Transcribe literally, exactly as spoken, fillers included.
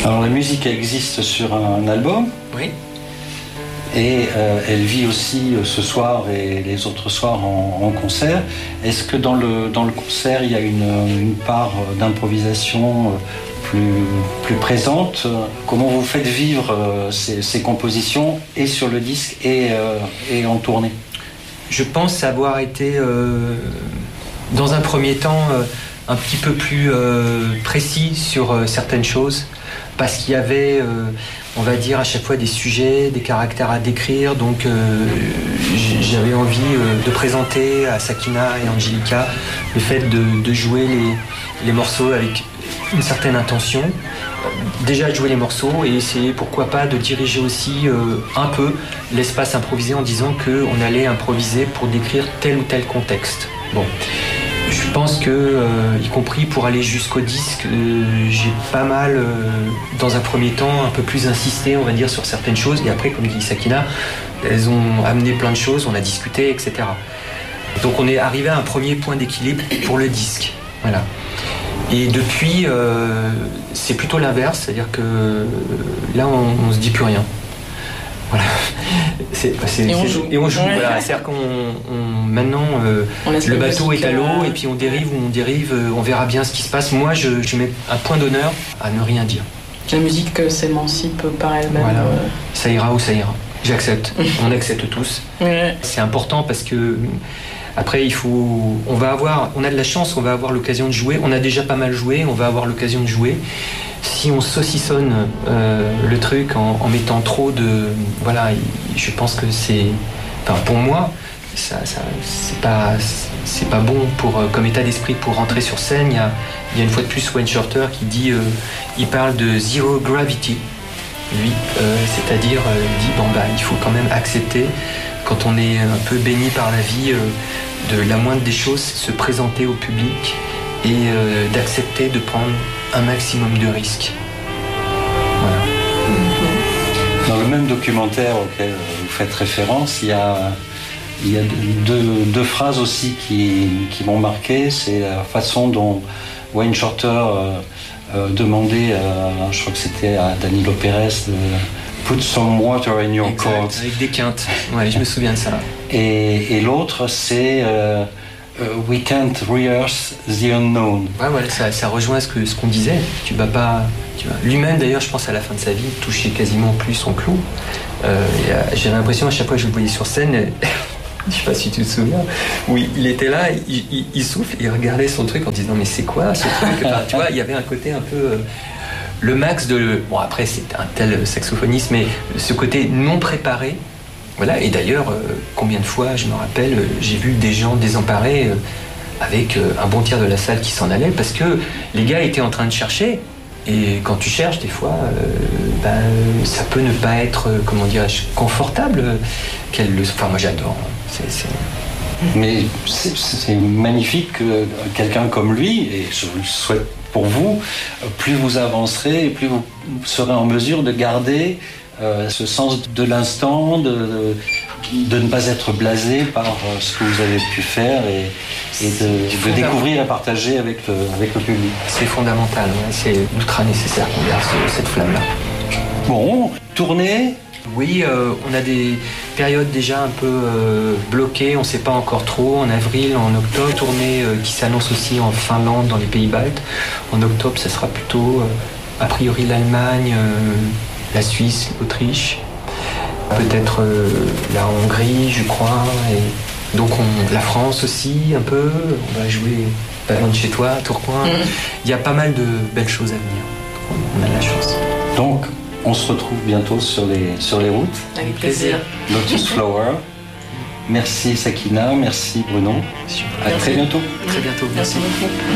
Alors la musique existe sur un album. Oui. Et euh, elle vit aussi euh, ce soir et les autres soirs en, en concert. Est-ce que dans le, dans le concert, il y a une, une part d'improvisation plus, plus présente? Comment vous faites vivre euh, ces, ces compositions et sur le disque et, euh, et en tournée? Je pense avoir été, euh, dans un premier temps, euh, un petit peu plus euh, précis sur euh, certaines choses, parce qu'il y avait... Euh, on va dire à chaque fois des sujets, des caractères à décrire. Donc euh, j'avais envie euh, de présenter à Sakina et Angelica le fait de, de jouer les, les morceaux avec une certaine intention. Déjà de jouer les morceaux et essayer pourquoi pas de diriger aussi euh, un peu l'espace improvisé en disant qu'on allait improviser pour décrire tel ou tel contexte. Bon. Je pense que, euh, y compris pour aller jusqu'au disque, euh, j'ai pas mal, euh, dans un premier temps, un peu plus insisté, on va dire, sur certaines choses. Et après, comme dit Sakina, elles ont amené plein de choses, on a discuté, et cetera. Donc on est arrivé à un premier point d'équilibre pour le disque. Voilà. Et depuis, euh, c'est plutôt l'inverse, c'est-à-dire que là, on, on se dit plus rien. Voilà. C'est, c'est, et, on c'est, et on joue. Ouais. Voilà. C'est-à-dire qu'on on, maintenant euh, on le bateau est à l'eau euh... et puis on dérive ou on dérive, euh, on verra bien ce qui se passe. Moi, je, je mets un point d'honneur à ne rien dire. La musique s'émancipe par elle-même. Voilà. Euh... Ça ira où ça ira. J'accepte. On accepte tous. Ouais. C'est important parce que après, il faut, on va avoir, on a de la chance, on va avoir l'occasion de jouer. On a déjà pas mal joué, on va avoir l'occasion de jouer. Si on saucissonne euh, le truc en, en mettant trop de... Voilà, je pense que c'est... Enfin, pour moi, ça, ça, c'est pas, c'est pas bon pour, comme état d'esprit pour rentrer sur scène. Il y a, il y a une fois de plus Wayne Shorter qui dit... Euh, il parle de zero gravity, lui. Euh, c'est-à-dire, euh, il dit, bon, bah, il faut quand même accepter, quand on est un peu béni par la vie, euh, de la moindre des choses, se présenter au public et euh, d'accepter de prendre un maximum de risques. Voilà. Dans le même documentaire auquel vous faites référence, il y a, il y a deux, deux phrases aussi qui, qui m'ont marqué. C'est la façon dont Wayne Shorter euh, euh, demandait, euh, je crois que c'était à Danilo Pérez, de put some water in your exact, coat. Avec des quintes. Ouais, je me souviens de ça. Et, et l'autre, c'est euh, Uh, we can't rehearse the unknown. Ouais, voilà, ça, ça rejoint ce, que, ce qu'on disait. Tu vas pas, tu vois. Lui-même, d'ailleurs, je pense à la fin de sa vie, touchait quasiment plus son clou. Euh, et, euh, j'ai l'impression, à chaque fois que je le voyais sur scène, je sais pas si tu te souviens, où il, il était là, il, il, il souffle, il regardait son truc en disant mais c'est quoi ce truc? Enfin, tu vois, il y avait un côté un peu euh, le max de. Bon, après, c'est un tel saxophoniste, mais ce côté non préparé. Voilà, et d'ailleurs, euh, combien de fois, je me rappelle, euh, j'ai vu des gens désemparés euh, avec euh, un bon tiers de la salle qui s'en allait parce que les gars étaient en train de chercher. Et quand tu cherches, des fois, euh, ben, ça peut ne pas être, euh, comment dirais-je, confortable. Euh, qu'elle le... Enfin, moi j'adore. C'est, c'est... Mais c'est, c'est magnifique que quelqu'un comme lui, et je le souhaite pour vous, plus vous avancerez, plus vous serez en mesure de garder Euh, ce sens de l'instant, de, de, de ne pas être blasé par euh, ce que vous avez pu faire et, et de, de découvrir et partager avec le, avec le public. C'est fondamental, ouais. C'est ultra nécessaire qu'on garde ce, cette flamme-là. Bon, tournée. Oui, euh, on a des périodes déjà un peu euh, bloquées, on ne sait pas encore trop. En avril, en octobre, tournée euh, qui s'annonce aussi en Finlande, dans les pays baltes. En octobre, ça sera plutôt, euh, a priori, l'Allemagne, euh, la Suisse, l'Autriche, peut-être euh, la Hongrie, je crois, et donc on, la France aussi, un peu. On va jouer pas loin de chez toi, à Tourcoing. Mmh. Il y a pas mal de belles choses à venir. On a de la chance. Donc, on se retrouve bientôt sur les, sur les routes. Avec plaisir. Lotus Flower. Merci Sakina, merci Bruno. Super. À Merci. très bientôt. Très bientôt. Merci, Merci. beaucoup.